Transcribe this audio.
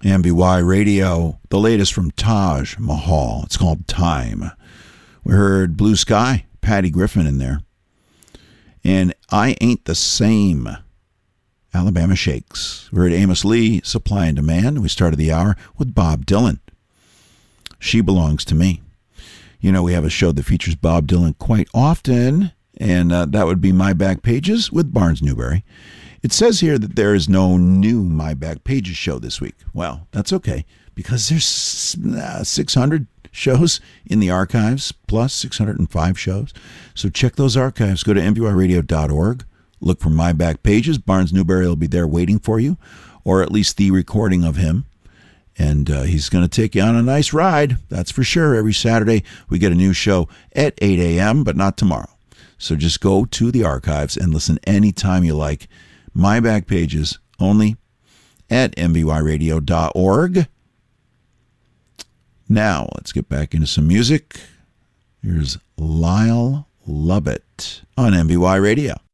MBY Radio, the latest from Taj Mahal. It's called Time. We heard Blue Sky, Patty Griffin in there. And I Ain't the Same, Alabama Shakes. We heard Amos Lee, Supply and Demand. We started the hour with Bob Dylan. She Belongs to Me. You know, we have a show that features Bob Dylan quite often, and that would be My Back Pages with Barnes Newberry. It says here that there is no new My Back Pages show this week. Well, that's okay, because there's 600 shows in the archives, plus 605 shows. So check those archives. Go to mbyradio.org. Look for My Back Pages. Barnes Newberry will be there waiting for you, or at least the recording of him. And he's going to take you on a nice ride, that's for sure. Every Saturday, we get a new show at 8 a.m., but not tomorrow. So just go to the archives and listen anytime you like. My Back Pages only at mbyradio.org. Now, let's get back into some music. Here's Lyle Lovett on MBY Radio.